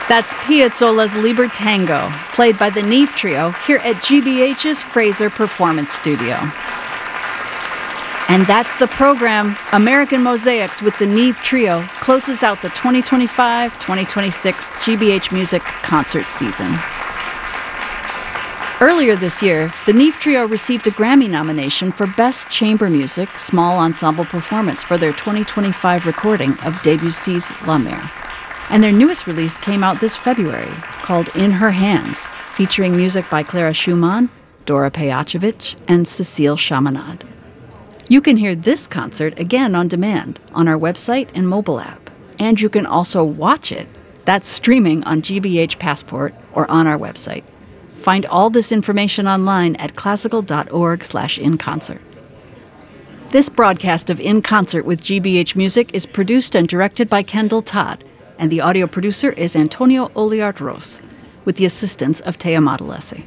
That's Piazzolla's Libertango, played by the Neve Trio here at GBH's Fraser Performance Studio. And that's the program. American Mosaics with the Neve Trio closes out the 2025-2026 GBH Music concert season. Earlier this year, the Neve Trio received a Grammy nomination for Best Chamber Music Small Ensemble Performance for their 2025 recording of Debussy's La Mer. And their newest release came out this February, called In Her Hands, featuring music by Clara Schumann, Dora Pejacevic, and Cécile Chaminade. You can hear this concert again on demand on our website and mobile app. And you can also watch it. That's streaming on GBH Passport or on our website. Find all this information online at classical.org/inconcert. This broadcast of In Concert with GBH Music is produced and directed by Kendall Todd, and the audio producer is Antonio Oliart Ros, with the assistance of Tea Madalesi.